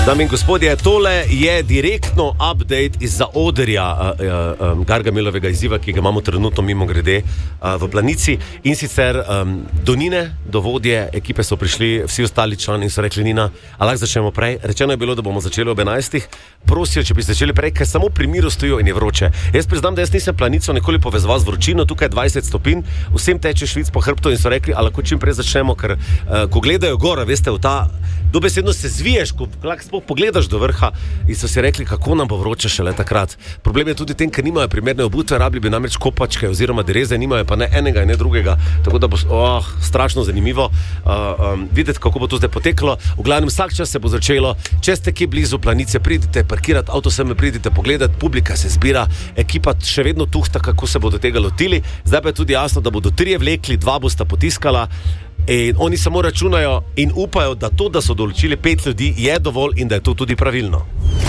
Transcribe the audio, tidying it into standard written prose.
Dame in gospodje, tole je direktno update iz zaodrja Gargamilovega izziva, ki ga imamo trenutno mimo grede v Planici. In sicer do Nine, do vodje ekipe so prišli vsi ostali člani in so rekli: Nina, a lahko začnemo prej? Rečeno je bilo, da bomo začeli ob 11. Prosijo, če bi začeli prej, ker samo pri miru stojijo in je vroče. Jaz priznam, da jaz nisem Planico nikoli povezoval z vročino, tukaj 20 stopinj, vsem teče švic po hrbtu in so rekli, a lahko čim prej začnemo, ker ko gledajo gor, veste, v ta dobesedno se zviješ, ko pogledaš do vrha, in so si rekli, kako nam bo vroče šele takrat. Problem je tudi tem, ker nimajo primerne obutve, rabili bi namreč kopačke oziroma dereze, nimajo pa ne enega in ne drugega, tako da bo strašno zanimivo videti, kako bo to zdaj poteklo. V glavnem, vsak čas se bo začelo. Če ste kje blizu Planice, pridite parkirati avto, sem pridite pogledati, publika se zbira, ekipa še vedno tuhta, kako se bodo tega lotili. Zdaj pa je tudi jasno, da bodo 3 vlekli, 2 bosta potiskala. In oni samo računajo in upajo, da to, da so določili 5 ljudi, je dovolj in da je to tudi pravilno.